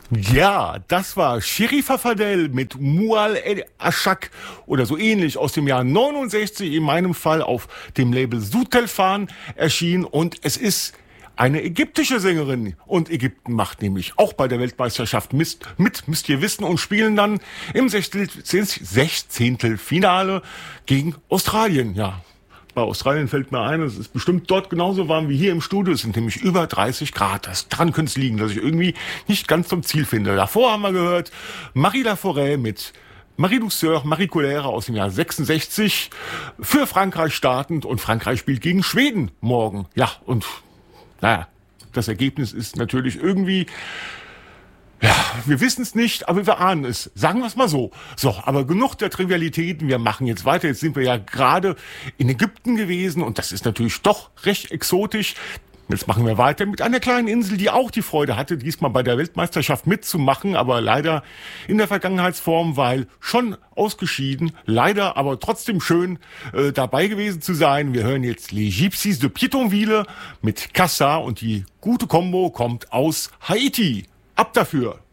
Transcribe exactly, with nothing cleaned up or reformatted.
Ja, das war Sherifa Fadel mit Mual El Ashak oder so ähnlich aus dem Jahr neunundsechzig, in meinem Fall auf dem Label Sutelfan erschienen, und es ist eine ägyptische Sängerin, und Ägypten macht nämlich auch bei der Weltmeisterschaft mit, mit müsst ihr wissen, und spielen dann im Sechzehntelfinale gegen Australien, ja. Bei Australien fällt mir ein, es ist bestimmt dort genauso warm wie hier im Studio. Es sind nämlich über dreißig Grad. Das daran könnte es liegen, dass ich irgendwie nicht ganz zum Ziel finde. Davor haben wir gehört Marie Laforêt mit Marie Douceur, Marie Colère aus dem Jahr sechsundsechzig. Für Frankreich startend, und Frankreich spielt gegen Schweden morgen. Ja, und naja, das Ergebnis ist natürlich irgendwie... Ja, wir wissen es nicht, aber wir ahnen es. Sagen wir es mal so. So, aber genug der Trivialitäten. Wir machen jetzt weiter. Jetzt sind wir ja gerade in Ägypten gewesen, und das ist natürlich doch recht exotisch. Jetzt machen wir weiter mit einer kleinen Insel, die auch die Freude hatte, diesmal bei der Weltmeisterschaft mitzumachen, aber leider in der Vergangenheitsform, weil schon ausgeschieden. Leider, aber trotzdem schön äh, dabei gewesen zu sein. Wir hören jetzt Les Gypsies de Pitonville mit Cassa, und die gute Kombo kommt aus Haiti. Ab dafür!